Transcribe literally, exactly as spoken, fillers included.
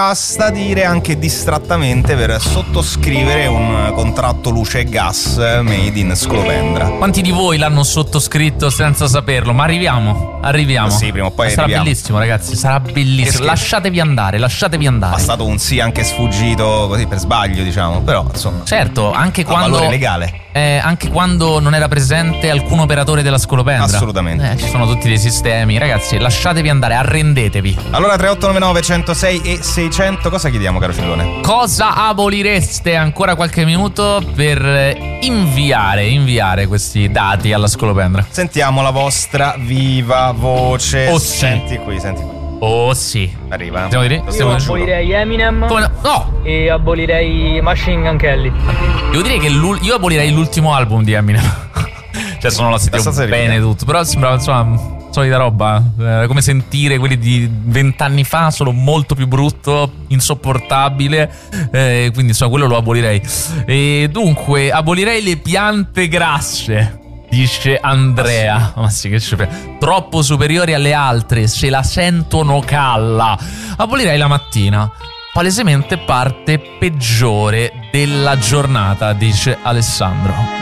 Basta dire anche distrattamente per sottoscrivere un contratto luce e gas made in Scolopendra. Quanti di voi l'hanno sottoscritto senza saperlo? Ma arriviamo, arriviamo. Sì, prima o poi sarà arriviamo. bellissimo, ragazzi, sarà bellissimo. Lasciatevi andare, lasciatevi andare. È stato un sì anche sfuggito così per sbaglio, diciamo, però insomma. Certo, anche quando valore legale. Eh, anche quando non era presente alcun operatore della Scolopendra. Assolutamente. Eh, ci sono tutti dei sistemi, ragazzi, lasciatevi andare, arrendetevi. Allora tre otto nove nove centosei e seicento, cosa chiediamo, caro Cellone? Cosa abolireste? Ancora qualche minuto per inviare, inviare questi dati alla Scolopendra. Sentiamo la vostra viva voce. Oh sì. Senti qui, senti qui. Oh sì. Arriva. Possiamo dire? Io abolirei Eminem. Come no? No! E abolirei Machine Gun Kelly. Devo dire che io abolirei l'ultimo album di Eminem. Cioè sono la sentito bene tutto, però sembrava insomma solita roba, eh, come sentire quelli di vent'anni fa, solo molto più brutto, insopportabile, eh, quindi insomma quello lo abolirei. E dunque abolirei le piante grasse, dice Andrea. Ma sì, che c'è, troppo superiori alle altre, se la sentono calla. Abolirei la mattina, palesemente parte peggiore della giornata, dice Alessandro.